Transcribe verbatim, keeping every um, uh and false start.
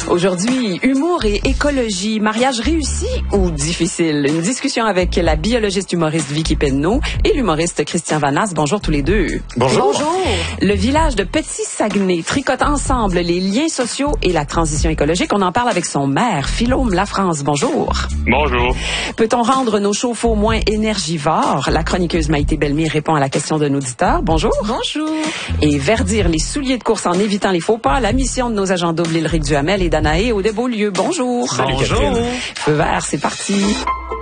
Aujourd'hui, humour et écologie, mariage réussi ou difficile? Une discussion avec la biologiste humoriste Vicky Penneau et l'humoriste Christian Vanasse. Bonjour tous les deux. Bonjour. Bonjour. Le village de Petit-Saguenay tricote ensemble les liens sociaux et la transition écologique. On en parle avec son maire, Philaume Lafrance. Bonjour. Bonjour. Peut-on rendre nos chauffe-eau moins énergivores? La chroniqueuse Maïté Bellemire répond à la question d'un auditeur. Bonjour. Bonjour. Et verdir les souliers de course en évitant les faux pas, la mission de nos agents double Ulrich Duhamel et Danae au Beaulieu. Bonjour. Salut, Bonjour. Catherine. Feu vert, c'est parti.